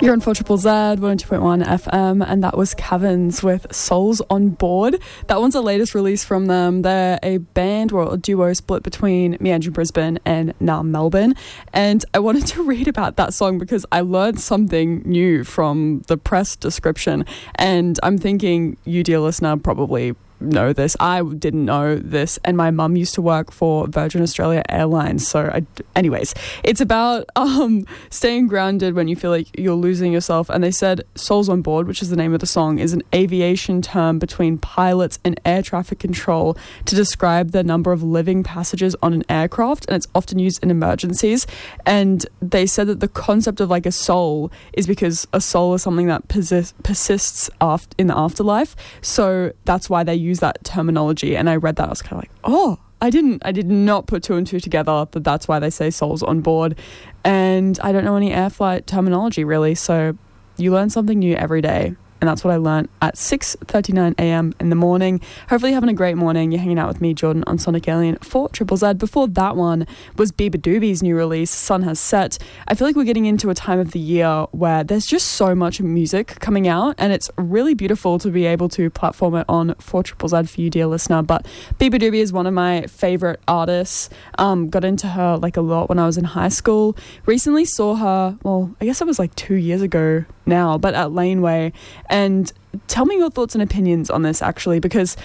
You're on 4 Triple Z, 102.1 FM, and that was Caverns with Souls on Board. That one's the latest release from them. They're a band, or a duo split between Meandering Brisbane and now Melbourne. And I wanted to read about that song because I learned something new from the press description. And I'm thinking you, dear listener, probably know this. I didn't know this, and my mum used to work for Virgin Australia Airlines. So anyways, it's about staying grounded when you feel like you're losing yourself. And they said Souls on Board, which is the name of the song, is an aviation term between pilots and air traffic control to describe the number of living passengers on an aircraft, and it's often used in emergencies. And they said that the concept of like a soul is because a soul is something that persists in the afterlife. So that's why they use that terminology. And I read that, I was kind of like, oh, I did not put two and two together that that's why they say souls on board. And I don't know any air flight terminology really, so you learn something new every day. And that's what I learned at 6:39 a.m. in the morning. Hopefully you're having a great morning. You're hanging out with me, Jordan, on Sonic Alien for Triple Z. Before that one was Beabadoobie's new release, Sun Has Set. I feel like we're getting into a time of the year where there's just so much music coming out, and it's really beautiful to be able to platform it on 4 Triple Z for you, dear listener. But Beabadoobie is one of my favourite artists. Got into her like a lot when I was in high school. Recently saw her, well, I guess it was like 2 years ago now, but at Laneway. And tell me your thoughts and opinions on this, actually, because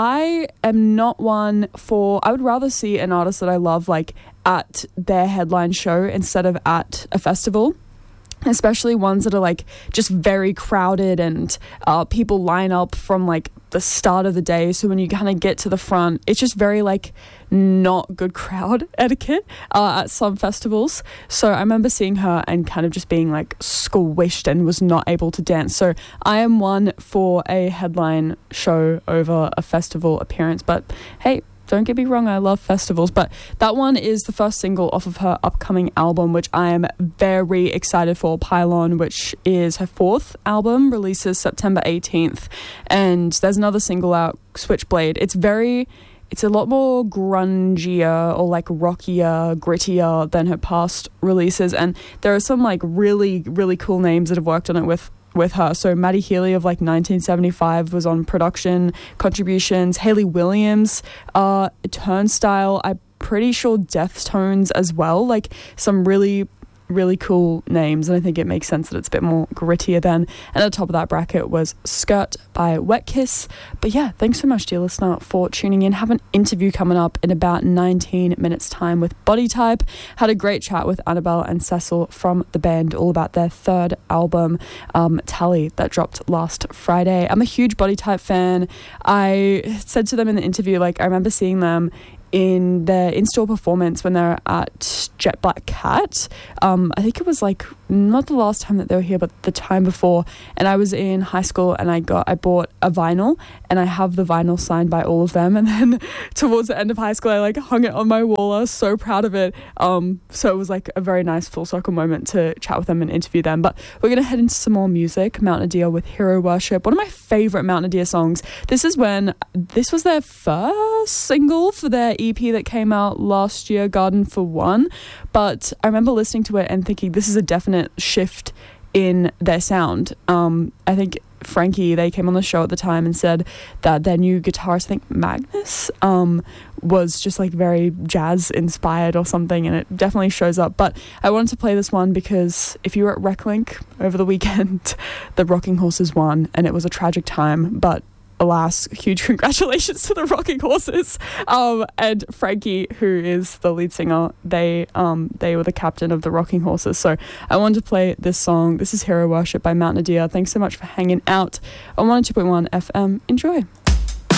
I am not one for... I would rather see an artist that I love like at their headline show instead of at a festival, especially ones that are like just very crowded and people line up from like the start of the day. So when you kind of get to the front, it's just very like not good crowd etiquette at some festivals. So I remember seeing her and kind of just being like squished and was not able to dance. So I am one for a headline show over a festival appearance. But hey, don't get me wrong, I love festivals, but that one is the first single off of her upcoming album, which I am very excited for, Pylon, which is her fourth album, releases September 18th. And there's another single out, Switchblade. It's a lot more grungier or like rockier, grittier than her past releases. And there are some like really, really cool names that have worked on it with her. So Maddie Healy of like 1975 was on production contributions. Hayley Williams, Turnstile, I'm pretty sure Deftones as well. Like some really, really cool names, and I think it makes sense that it's a bit more grittier then. And at the top of that bracket was Skirt by Wet Kiss. But yeah, thanks so much, dear listener, for tuning in. Have an interview coming up in about 19 minutes time with Body Type. Had a great chat with Annabelle and Cecil from the band, all about their third album, Tally, that dropped last Friday. I'm a huge Body Type fan. I said to them in the interview, like, I remember seeing them in their in-store performance when they're at Jet Black Cat. I think it was like not the last time that they were here, but the time before. And I was in high school and I bought a vinyl, and I have the vinyl signed by all of them. And then towards the end of high school, I like hung it on my wall. I was so proud of it. So it was like a very nice full circle moment to chat with them and interview them. But we're going to head into some more music. Mount Nadir with Hero Worship, one of my favorite Mount Nadir songs. This was their first single for their EP that came out last year, Garden for One. But I remember listening to it and thinking this is a definite shift in their sound. I think Frankie, they came on the show at the time and said that their new guitarist, I think Magnus, was just like very jazz inspired or something, and it definitely shows up. But I wanted to play this one because if you were at RecLink over the weekend, the Rocking Horses won, and it was a tragic time, but alas, huge congratulations to the Rocking Horses. And Frankie, who is the lead singer, they were the captain of the Rocking Horses. So I wanted to play this song. This is Hero Worship by Mount Nadir. Thanks so much for hanging out on 102.1 FM. Enjoy.